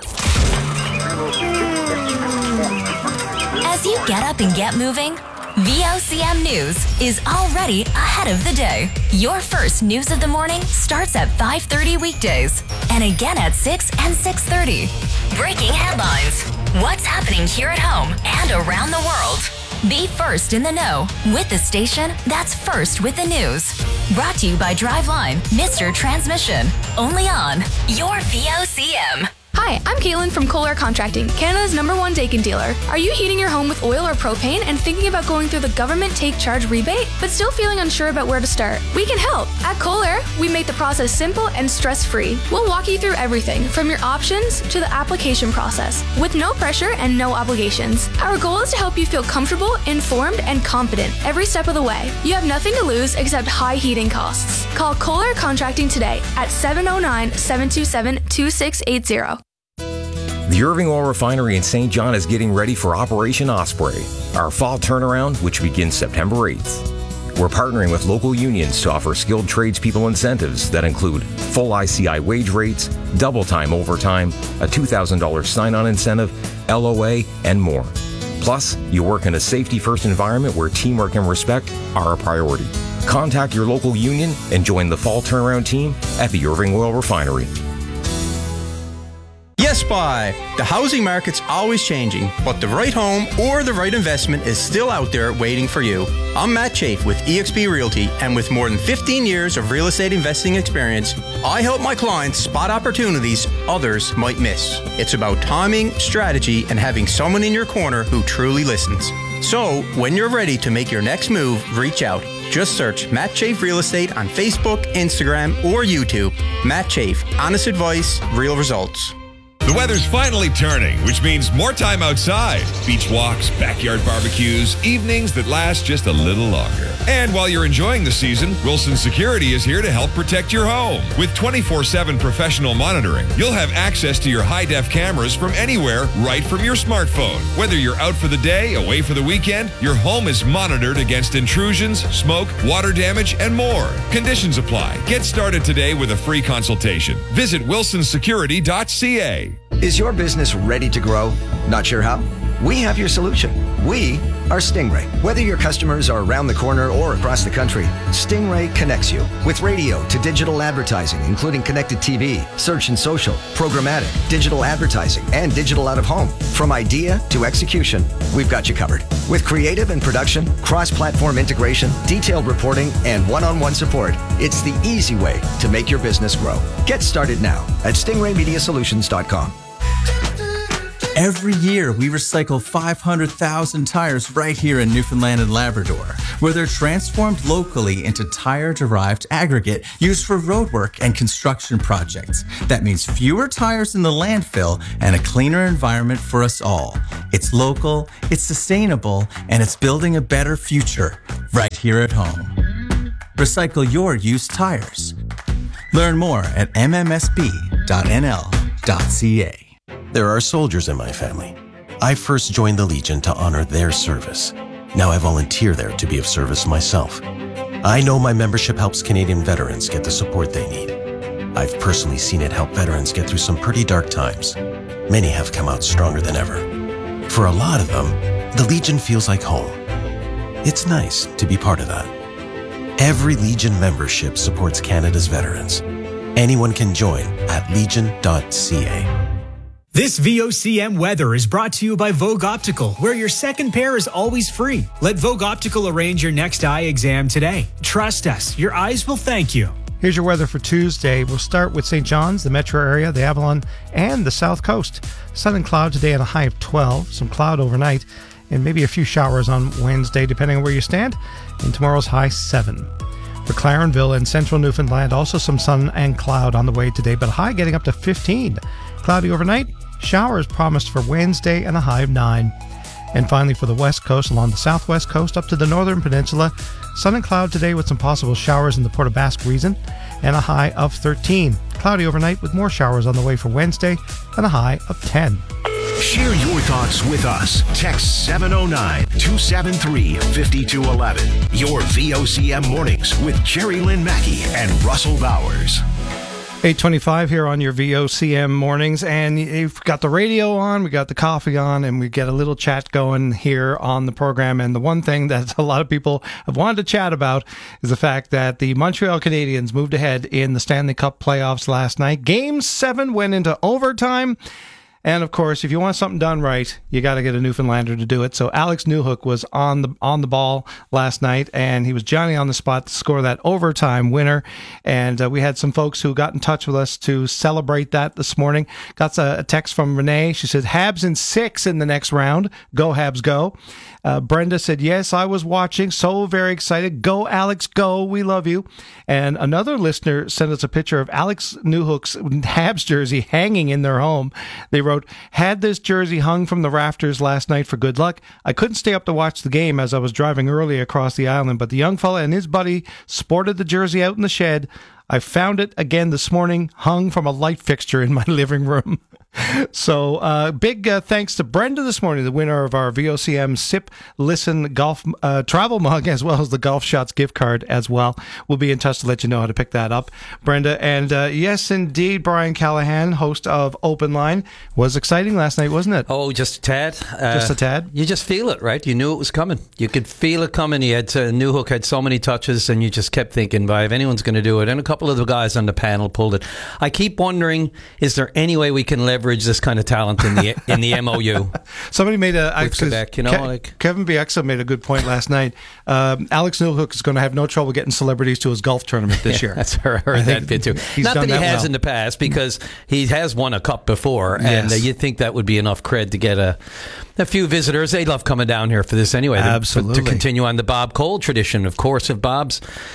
As you get up and get moving, V O C M News is already ahead of the day. Your first news of the morning starts at five thirty weekdays and again at six and six thirty. Breaking headlines, what's happening here at home and around the world. Be first in the know with the station that's first with the news. Brought to you by Driveline, Mister Transmission. Only on your V O C M. Hi, I'm Caitlin from Kohler Contracting, Canada's number one Daikin dealer. Are you heating your home with oil or propane and thinking about going through the government take charge rebate, but still feeling unsure about where to start? We can help. At Kohler, we make the process simple and stress-free. We'll walk you through everything, from your options to the application process, with no pressure and no obligations. Our goal is to help you feel comfortable, informed, and confident every step of the way. You have nothing to lose except high heating costs. Call Kohler Contracting today at seven oh nine, seven two seven, two six eight zero. The Irving Oil Refinery in Saint John is getting ready for Operation Osprey, our fall turnaround, which begins September eighth. We're partnering with local unions to offer skilled tradespeople incentives that include full I C I wage rates, double time overtime, a two thousand dollars sign-on incentive, L O A, and more. Plus, you work in a safety-first environment where teamwork and respect are a priority. Contact your local union and join the fall turnaround team at the Irving Oil Refinery. Yes, Buy. The housing market's always changing, but the right home or the right investment is still out there waiting for you. I'm Matt Chafe with E X P Realty, and with more than fifteen years of real estate investing experience, I help my clients spot opportunities others might miss. It's about timing, strategy, and having someone in your corner who truly listens. So, when you're ready to make your next move, reach out. Just search Matt Chafe Real Estate on Facebook, Instagram, or YouTube. Matt Chafe, honest advice, real results. The weather's finally turning, which means more time outside. Beach walks, backyard barbecues, evenings that last just a little longer. And while you're enjoying the season, Wilson Security is here to help protect your home. With twenty-four seven professional monitoring, you'll have access to your high-def cameras from anywhere, right from your smartphone. Whether you're out for the day, away for the weekend, your home is monitored against intrusions, smoke, water damage, and more. Conditions apply. Get started today with a free consultation. Visit wilson security dot c a. Is your business ready to grow? Not sure how? We have your solution. We are Stingray. Whether your customers are around the corner or across the country, Stingray connects you with radio to digital advertising, including connected T V, search and social, programmatic, digital advertising, and digital out of home. From idea to execution, we've got you covered. With creative and production, cross-platform integration, detailed reporting, and one-on-one support, it's the easy way to make your business grow. Get started now at stingray media solutions dot com. Every year, we recycle five hundred thousand tires right here in Newfoundland and Labrador, where they're transformed locally into tire-derived aggregate used for roadwork and construction projects. That means fewer tires in the landfill and a cleaner environment for us all. It's local, it's sustainable, and it's building a better future right here at home. Recycle your used tires. Learn more at m m s b dot n l dot c a. There are soldiers in my family. I first joined the Legion to honor their service. Now I volunteer there to be of service myself. I know my membership helps Canadian veterans get the support they need. I've personally seen it help veterans get through some pretty dark times. Many have come out stronger than ever. For a lot of them, the Legion feels like home. It's nice to be part of that. Every Legion membership supports Canada's veterans. Anyone can join at legion dot c a. This V O C M weather is brought to you by Vogue Optical, where your second pair is always free. Let Vogue Optical arrange your next eye exam today. Trust us, your eyes will thank you. Here's your weather for Tuesday. We'll start with Saint John's, the metro area, the Avalon, and the South Coast. Sun and cloud today at a high of twelve, some cloud overnight, and maybe a few showers on Wednesday, depending on where you stand, and tomorrow's high seven. For Clarenville and central Newfoundland, also some sun and cloud on the way today, but a high getting up to fifteen. Cloudy overnight, showers promised for Wednesday and a high of nine. And finally for the west coast, along the southwest coast up to the northern peninsula, sun and cloud today with some possible showers in the Port aux Basques region and a high of thirteen. Cloudy overnight with more showers on the way for Wednesday and a high of ten. Share your thoughts with us. Text seven oh nine, two seven three, five two one one. Your V O C M mornings with Jerry Lynn Mackey and Russell Bowers. eight twenty-five here on your V O C M mornings, and you've got the radio on, we got the coffee on, and we get a little chat going here on the program. And the one thing that a lot of people have wanted to chat about is the fact that the Montreal Canadiens moved ahead in the Stanley Cup playoffs last night. Game seven went into overtime. And of course, if you want something done right, you got to get a Newfoundlander to do it. So Alex Newhook was on the on the ball last night, and he was Johnny on the spot to score that overtime winner. And uh, we had some folks who got in touch with us to celebrate that this morning. Got a, a text from Renee. She said, Habs in six in the next round. Go Habs, go. Uh, Brenda said, yes, I was watching. So very excited. Go, Alex, go. We love you. And another listener sent us a picture of Alex Newhook's Habs jersey hanging in their home. They wrote, had this jersey hung from the rafters last night for good luck. I couldn't stay up to watch the game as I was driving early across the island, but the young fella and his buddy sported the jersey out in the shed. I found it again this morning, hung from a light fixture in my living room. So uh, big uh, thanks to Brenda this morning, the winner of our V O C M Sip Listen Golf uh, Travel Mug, as well as the Golf Shots gift card as well. We'll be in touch to let you know how to pick that up, Brenda. And uh, yes, indeed, Brian Callahan, host of Open Line, was exciting last night, wasn't it? Oh, just a tad. Uh, just a tad? You just feel it, right? You knew it was coming. You could feel it coming. He had uh, Newhook had so many touches, and you just kept thinking, "By if anyone's going to do it," and a couple of the guys on the panel pulled it. I keep wondering, is there any way we can leverage this kind of talent in the in the M O U? Somebody made a with Quebec, you know, Ke- like Kevin Bieksa made a good point last night. Um, Alex Newhook is going to have no trouble getting celebrities to his golf tournament this yeah, year. That's I heard that bit too. Not that he that has well. in the past, because he has won a cup before, yes. and uh, you'd think that would be enough cred to get a a few visitors. They love coming down here for this anyway. Absolutely. To, to continue on the Bob Cole tradition, of course, of Bob's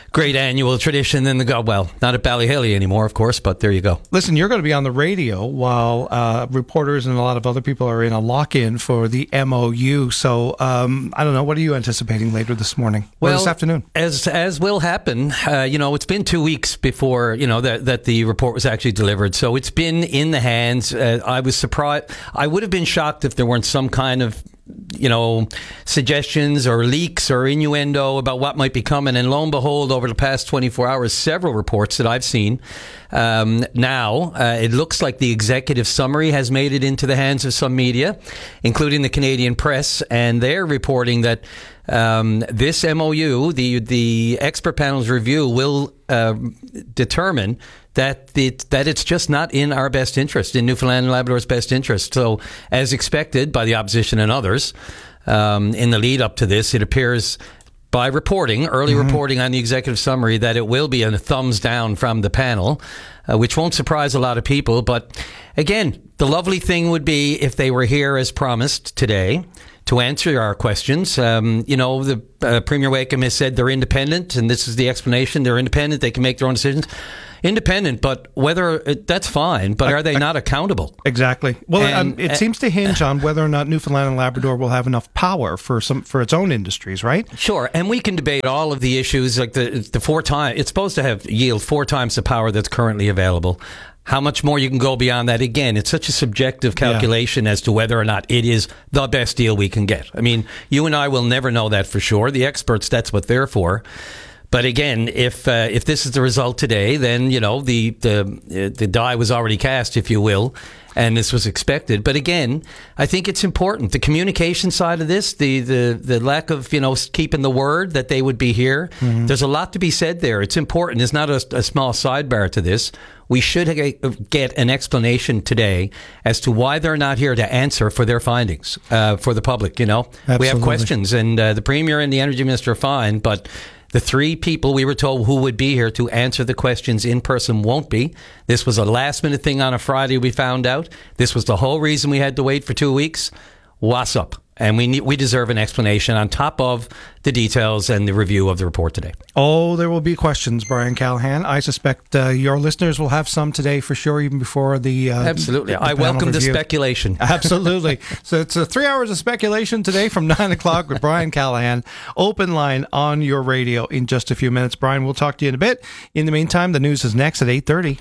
great annual tradition in the go. Well, not at Ballyhilly anymore, of course, but there you go. Listen, you're going to be on the radio while uh, reporters and a lot of other people are in a lock-in for the M O U. So um, I don't know. What are you anticipating later this morning? Well, or this afternoon? As as will happen, uh, you know, it's been two weeks before you know that that the report was actually delivered. So it's been in the hands. Uh, I was surprised. I would have been shocked if there weren't some kind of you know, suggestions or leaks or innuendo about what might be coming. And lo and behold, over the past twenty-four hours, several reports that I've seen. Um, now, uh, it looks like the executive summary has made it into the hands of some media, including the Canadian press, and they're reporting that um, this M O U, the the expert panel's review, will uh, determine that it, that it's just not in our best interest, in Newfoundland and Labrador's best interest. So, as expected by the opposition and others, um, in the lead up to this, it appears by reporting, early mm-hmm. reporting on the executive summary, that it will be a thumbs down from the panel, uh, which won't surprise a lot of people. But again, the lovely thing would be if they were here as promised today to answer our questions. Um, you know, the uh, Premier Wakeham has said they're independent, and this is the explanation. They're independent. They can make their own decisions. Independent, but whether that's fine, but are they not accountable? Exactly. Well, And, um, it uh, seems to hinge on whether or not Newfoundland and Labrador will have enough power for some for its own industries, right? Sure, and we can debate all of the issues, like the the four times. It's supposed to have yield four times the power that's currently available. How much more you can go beyond that? Again, it's such a subjective calculation yeah. as to whether or not it is the best deal we can get. I mean, you and I will never know that for sure. The experts, that's what they're for. But again, if uh, if this is the result today, then you know the the uh, the die was already cast, if you will, and this was expected. But again, I think it's important, the communication side of this, the the, the lack of you know keeping the word that they would be here. Mm-hmm. There's a lot to be said there. It's important. It's not a, a small sidebar to this. We should get an explanation today as to why they're not here to answer for their findings uh, for the public. You know, Absolutely. We have questions, and uh, the Premier and the Energy Minister are fine, but the three people we were told who would be here to answer the questions in person won't be. This was a last-minute thing on a Friday, we found out. This was the whole reason we had to wait for two weeks. What's up? And we need, we deserve an explanation on top of the details and the review of the report today. Oh, there will be questions, Brian Callahan. I suspect uh, your listeners will have some today for sure, even before the uh, Absolutely. The I welcome review. the speculation. Absolutely. So it's uh, three hours of speculation today from nine o'clock with Brian Callahan. Open line on your radio in just a few minutes. Brian, we'll talk to you in a bit. In the meantime, the news is next at eight thirty.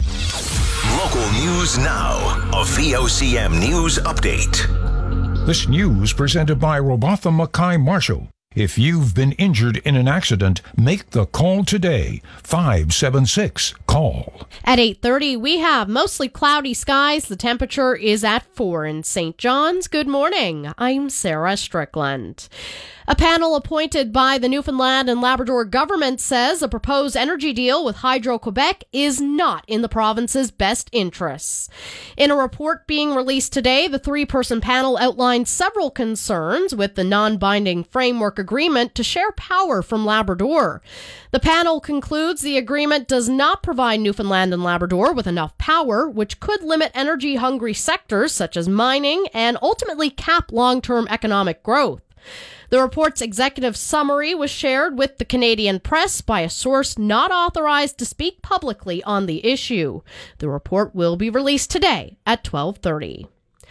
Local news now. A V O C M News Update. This news presented by Robotham Mackay Marshall. If you've been injured in an accident, make the call today. five seven six, call. At eight thirty, we have mostly cloudy skies. The temperature is at four in Saint John's. Good morning. I'm Sarah Strickland. A panel appointed by the Newfoundland and Labrador government says a proposed energy deal with Hydro-Quebec is not in the province's best interests. In a report being released today, the three-person panel outlined several concerns with the non-binding framework agreement to share power from Labrador. The panel concludes the agreement does not provide Newfoundland and Labrador with enough power, which could limit energy-hungry sectors such as mining and ultimately cap long-term economic growth. The report's executive summary was shared with the Canadian press by a source not authorized to speak publicly on the issue. The report will be released today at twelve thirty.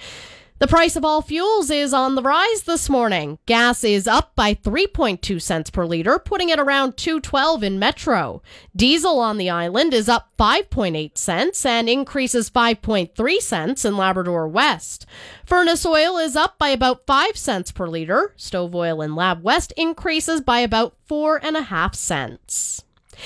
The price of all fuels is on the rise this morning. Gas is up by three point two cents per liter, putting it around two twelve in Metro. Diesel on the island is up five point eight cents and increases five point three cents in Labrador West. Furnace oil is up by about five cents per liter. Stove oil in Lab West increases by about four and a half cents.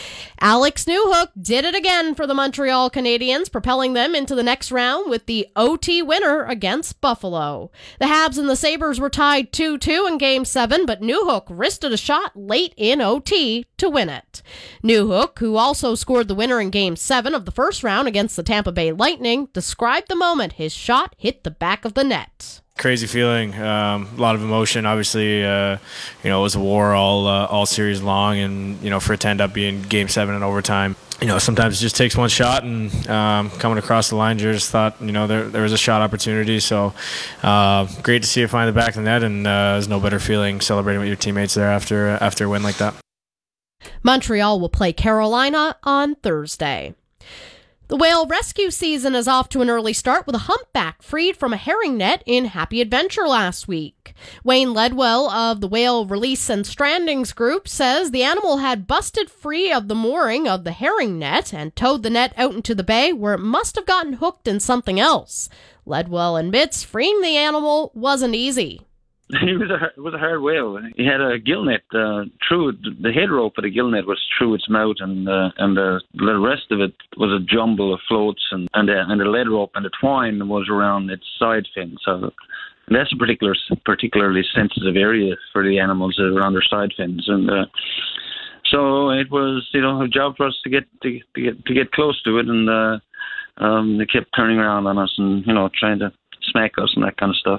Alex Newhook did it again for the Montreal Canadiens, propelling them into the next round with the O T winner against Buffalo. The Habs and the Sabres were tied two two in Game seven, but Newhook wristed a shot late in O T to win it. Newhook, who also scored the winner in Game seven of the first round against the Tampa Bay Lightning, described the moment his shot hit the back of the net. Crazy feeling, um, a lot of emotion. Obviously, uh, you know, it was a war all uh, all series long, and you know, for it to end up being Game Seven in overtime, you know, sometimes it just takes one shot. And um, coming across the line, just thought, you know, there there was a shot opportunity. So uh, great to see it find the back of the net, and uh, there's no better feeling celebrating with your teammates there after after a win like that. Montreal will play Carolina on Thursday. The whale rescue season is off to an early start with a humpback freed from a herring net in Happy Adventure last week. Wayne Ledwell of the Whale Release and Strandings Group says the animal had busted free of the mooring of the herring net and towed the net out into the bay where it must have gotten hooked in something else. Ledwell admits freeing the animal wasn't easy. It was a it was a hard whale. He had a gill net uh, through the head rope of the gill net was through its mouth, and uh, and the, the rest of it was a jumble of floats, and and the, and the lead rope and the twine was around its side fin. So that's a particular particularly sensitive area for the animals around their side fins, and uh, so it was you know a job for us to get to, to get to get close to it, and uh, um, they kept turning around on us and you know trying to smack us and that kind of stuff.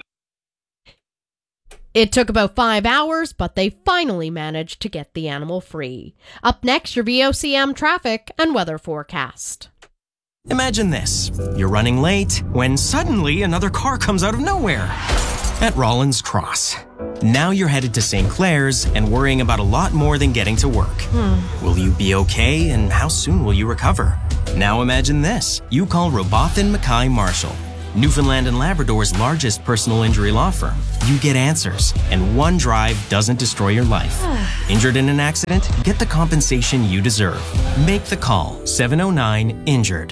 It took about five hours, but they finally managed to get the animal free. Up next, your V O C M traffic and weather forecast. Imagine this. You're running late when suddenly another car comes out of nowhere at Rollins Cross. Now you're headed to Saint Clair's and worrying about a lot more than getting to work. Hmm. Will you be okay, and how soon will you recover? Now imagine this. You call Robotham Mackay Marshall, Newfoundland and Labrador's largest personal injury law firm. You get answers, and one drive doesn't destroy your life. Injured in an accident? Get the compensation you deserve. Make the call, seven oh nine injured.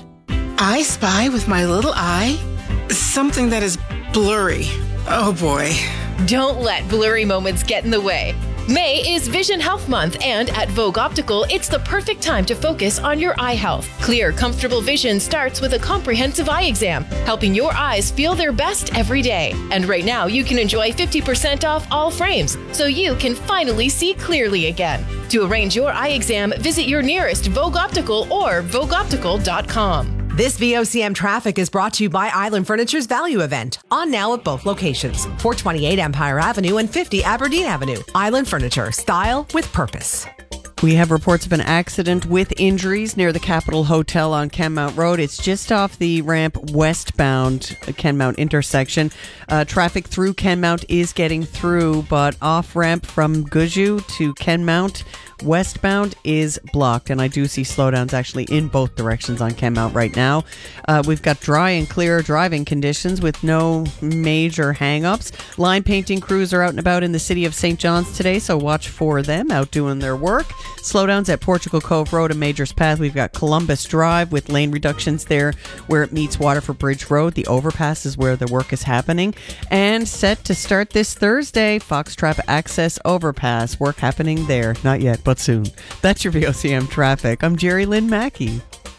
I spy with my little eye something that is blurry. Oh boy. Don't let blurry moments get in the way. May is Vision Health Month, and at Vogue Optical, it's the perfect time to focus on your eye health. Clear, comfortable vision starts with a comprehensive eye exam, helping your eyes feel their best every day. And right now, you can enjoy fifty percent off all frames, so you can finally see clearly again. To arrange your eye exam, visit your nearest Vogue Optical or vogue optical dot com. This V O C M traffic is brought to you by Island Furniture's Value Event, on now at both locations, four twenty-eight Empire Avenue and fifty Aberdeen Avenue. Island Furniture, style with purpose. We have reports of an accident with injuries near the Capitol Hotel on Kenmount Road. It's just off the ramp westbound Kenmount intersection. Uh, traffic through Kenmount is getting through, but off ramp from Guju to Kenmount westbound is blocked, and I do see slowdowns actually in both directions on Kenmount right now. Uh, we've got dry and clear driving conditions with no major hang-ups. Line painting crews are out and about in the city of Saint John's today, so watch for them out doing their work. Slowdowns at Portugal Cove Road and Majors Path. We've got Columbus Drive with lane reductions there where it meets Waterford Bridge Road. The overpass is where the work is happening. And set to start this Thursday, Foxtrap Access Overpass. Work happening there. Not yet, but soon. That's your V O C M traffic. I'm Jerry Lynn Mackey.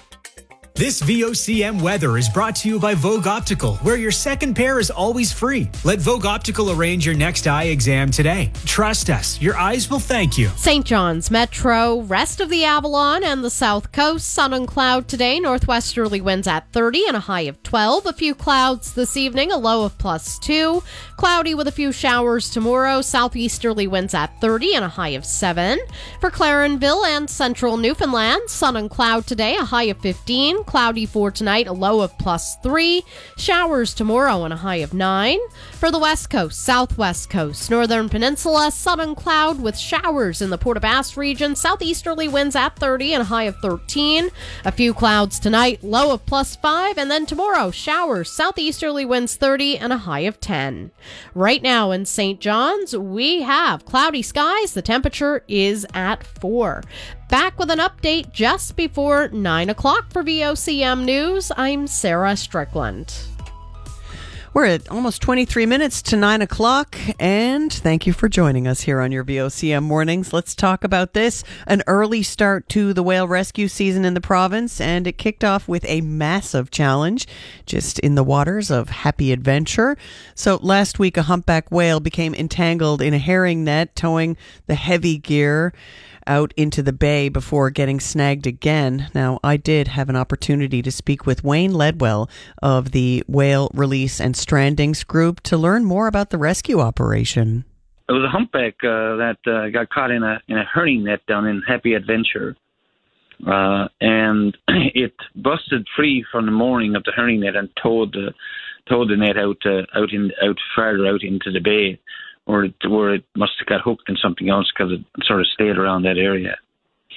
This V O C M weather is brought to you by Vogue Optical, where your second pair is always free. Let Vogue Optical arrange your next eye exam today. Trust us, your eyes will thank you. Saint John's Metro, rest of the Avalon and the South Coast, sun and cloud today. Northwesterly winds at thirty and a high of twelve. A few clouds this evening, a low of plus two. Cloudy with a few showers tomorrow. Southeasterly winds at thirty and a high of seven. For Clarenville and central Newfoundland, sun and cloud today, a high of fifteen. Cloudy for tonight, a low of plus three. Showers tomorrow and a high of nine. For the West Coast, Southwest Coast, Northern Peninsula, sun and cloud with showers in the Port aux Basques region. Southeasterly winds at thirty and a high of thirteen. A few clouds tonight, low of plus five. And then tomorrow, showers, southeasterly winds thirty and a high of ten. Right now in Saint John's, we have cloudy skies. The temperature is at four. Back with an update just before nine o'clock for V O C M News. I'm Sarah Strickland. We're at almost twenty-three minutes to nine o'clock, and thank you for joining us here on your V O C M Mornings. Let's talk about this. An early start to the whale rescue season in the province, and it kicked off with a massive challenge just in the waters of Happy Adventure. So last week, a humpback whale became entangled in a herring net, towing the heavy gear out into the bay before getting snagged again. Now, I did have an opportunity to speak with Wayne Ledwell of the Whale Release and Strandings Group to learn more about the rescue operation. It was a humpback uh, that uh, got caught in a in a herring net down in Happy Adventure, uh, and it busted free from the mooring of the herring net and towed the towed the net out uh, out in out farther out into the bay. Or it, where it must have got hooked in something else because it sort of stayed around that area.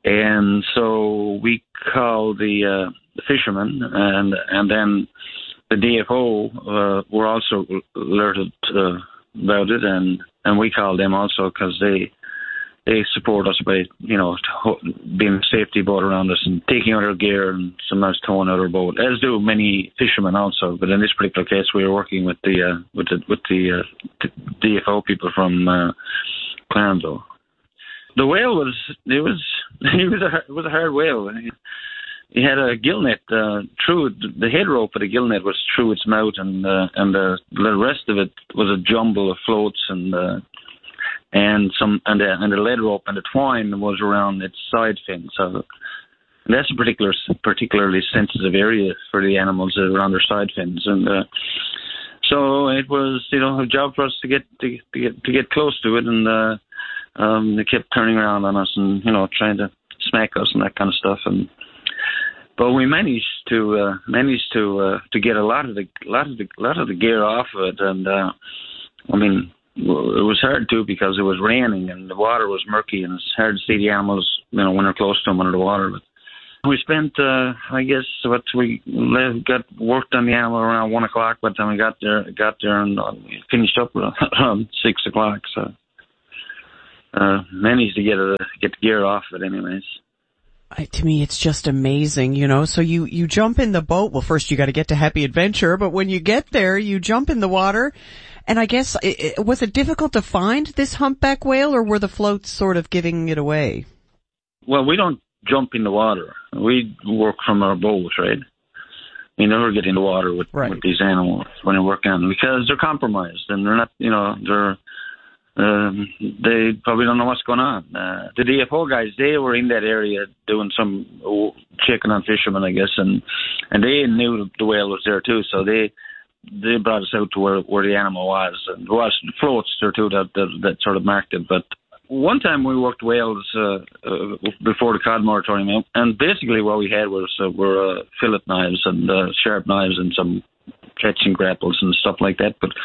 And so we called the, uh, the fishermen, and and then the D F O uh, were also alerted uh, about it, and, and we called them also because they they support us by, you know, being a safety boat around us and taking out our gear and sometimes towing out our boat, as do many fishermen also. But in this particular case, we were working with the uh, with the with the uh, D F O people from uh, Clarendon. The whale was it was he was a it was a hard whale. He had a gill net uh, through the head rope of the gill net was through its mouth, and uh, and the, the rest of it was a jumble of floats and uh, and some and the, and the lead rope and the twine was around its side fin. So that's a particular particularly sensitive area for the animals around their side fins, and uh, so it was, you know, a job for us to get to, to get to get close to it, and uh, um, they kept turning around on us and, you know, trying to smack us and that kind of stuff. And but we managed to uh, managed to uh, to get a lot of the lot of the lot of the gear off of it, and uh, I mean, it was hard too because it was raining and the water was murky, and it's hard to see the animals, you know, when they're close to them under the water. But we spent, uh, I guess, what we got worked on the animal around one o'clock. By the time we got there, got there and uh, finished up around six o'clock. So uh, managed to get it, get the gear off it, anyways. I, to me, it's just amazing, you know. So you, you jump in the boat. Well, first you got to get to Happy Adventure, but when you get there, you jump in the water. And I guess, it, it, was it difficult to find this humpback whale, or were the floats sort of giving it away? Well, we don't jump in the water. We work from our boat, right? We never get in the water with, right. with these animals when we work on them because they're compromised and they're not, you know, they're. Um, they probably don't know what's going on. Uh, the D F O guys, they were in that area doing some checking on fishermen, I guess, and and they knew the whale was there too, so they they brought us out to where, where the animal was, and there was floats there too that, that that sort of marked it. But one time we worked whales uh, uh, before the cod moratorium, and basically what we had was uh, were uh, fillet knives and uh, sharp knives and some catching grapples and stuff like that, but.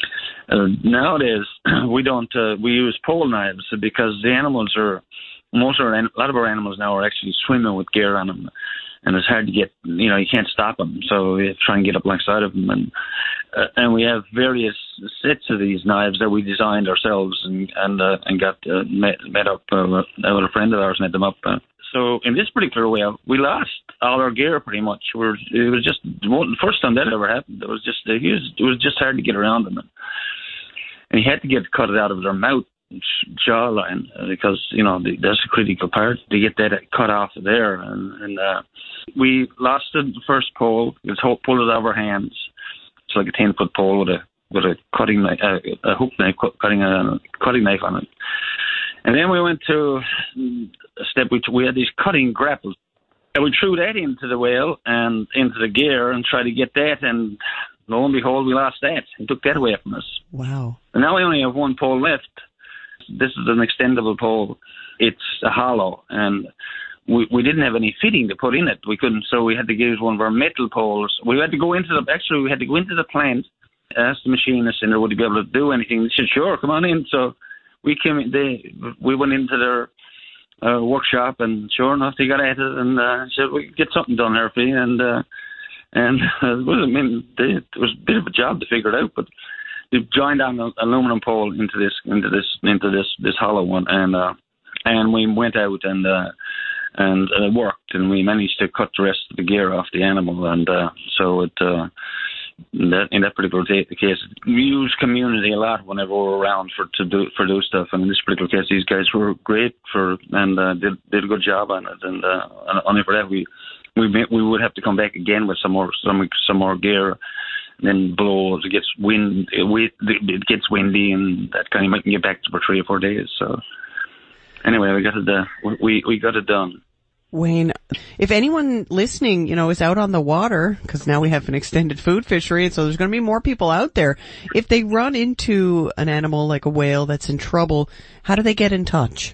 Uh, nowadays, we don't. Uh, we use pole knives because the animals are most of our, a lot of our animals now are actually swimming with gear on them, and it's hard to get. You know, you can't stop them, so we try and get up alongside of them, and uh, and we have various sets of these knives that we designed ourselves and and uh, and got uh, met, met up uh, with a friend of ours, met them up. Uh, So in this particular whale, we lost all our gear pretty much. We're, it was just the first time that ever happened. It was just it was, it was just hard to get around them, and, and you had to get cut out of their mouth jawline because you know the, that's a critical part to get that cut off of there. And, and uh, we lost the first pole. We pulled it out of our hands. It's like a ten foot pole with a with a cutting knife, uh, a hook knife, cutting a cutting knife on it. And then we went to a step, we, we had these cutting grapples. And we threw that into the whale and into the gear and tried to get that. And lo and behold, we lost that. He took that away from us. Wow. And now we only have one pole left. This is an extendable pole. It's a hollow. And we, we didn't have any fitting to put in it. We couldn't, so we had to use one of our metal poles. We had to go into the, actually, we had to go into the plant, ask the machinist, and would he be able to do anything? They said, sure, come on in. So we came in, they, we went into their uh, workshop, and sure enough, they got at it and uh, said, we could get something done here for you. And, uh, and uh, it was, I mean, they, it was a bit of a job to figure it out, but they joined on an aluminum pole into this, into this, into this, this hollow one. And, uh, and we went out and, uh, and it worked, and we managed to cut the rest of the gear off the animal. And, uh, so it, uh, In that, in that particular case, we use community a lot whenever we're around for to do for do stuff. And in this particular case, these guys were great for and uh, did did a good job on it. And uh, only for that, we we we would have to come back again with some more some some more gear. And then blow it gets wind, it, it gets windy, and that kind of might get back for three or four days. So anyway, we got it. Uh, we we got it done. Wayne, if anyone listening, you know, is out on the water, because now we have an extended food fishery, and so there's going to be more people out there. If they run into an animal like a whale that's in trouble, how do they get in touch?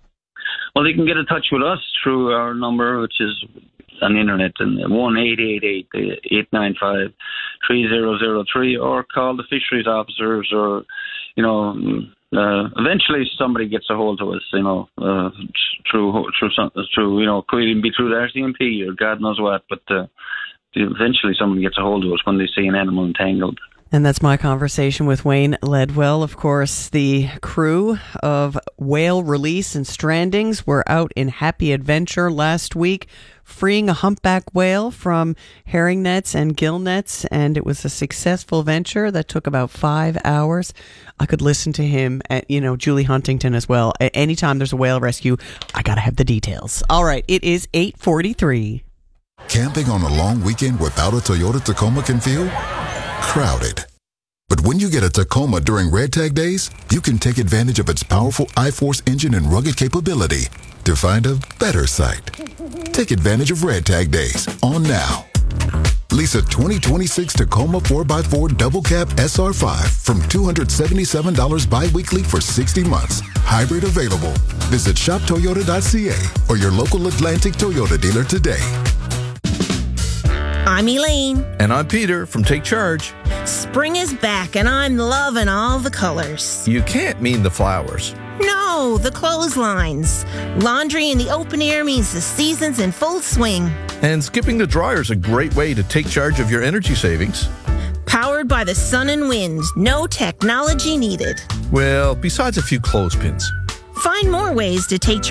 Well, they can get in touch with us through our number, which is on the internet, and one eight eight eight, eight nine five, three zero zero three, or call the fisheries officers, or, you know, uh, eventually somebody gets a hold of us, you know, uh, through through some, through you know, could even be through the R C M P or God knows what, but uh, eventually somebody gets a hold of us when they see an animal entangled. And that's my conversation with Wayne Ledwell. Of course, the crew of Whale Release and Strandings were out in Happy Adventure last week, freeing a humpback whale from herring nets and gill nets, and it was a successful venture that took about five hours. I could listen to him at, you know, Julie Huntington as well. Anytime there's a whale rescue, I gotta have the details. All right, it is eight forty-three. Camping on a long weekend without a Toyota Tacoma can feel crowded. But when you get a Tacoma during Red Tag Days, you can take advantage of its powerful iForce engine and rugged capability to find a better site. Take advantage of Red Tag Days on now. Lease a twenty twenty-six Tacoma four by four Double Cab S R five from two hundred seventy-seven dollars bi-weekly for sixty months. Hybrid available. Visit shop toyota dot c a or your local Atlantic Toyota dealer today. I'm Elaine. And I'm Peter from Take Charge. Spring is back and I'm loving all the colors. You can't mean the flowers. No, the clotheslines. Laundry in the open air means the season's in full swing. And skipping the dryer is a great way to take charge of your energy savings. Powered by the sun and wind. No technology needed. Well, besides a few clothespins. Find more ways to take charge